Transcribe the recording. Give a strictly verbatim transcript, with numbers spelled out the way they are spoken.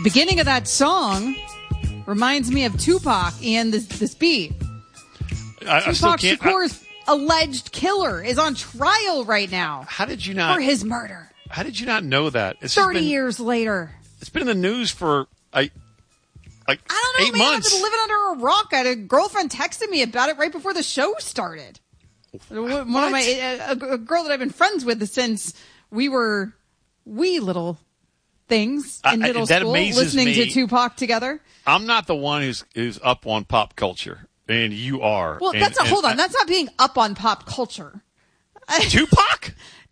beginning of that song reminds me of Tupac and this, this beat. I, I still Tupac can't. Shakur's I, alleged killer is on trial right now. How did you not? For his murder. How did you not know that? It's Thirty been, years later. It's been in the news for like, like I don't know, eight man. months. I've been living under a rock. I had a girlfriend texted me about it right before the show started. One what? of my a, a girl that I've been friends with since we were wee little things in I, middle that school, amazes listening me. to Tupac together. I'm not the one who's who's up on pop culture, and you are. Well, and, that's not, and hold on. I, That's not being up on pop culture. Tupac?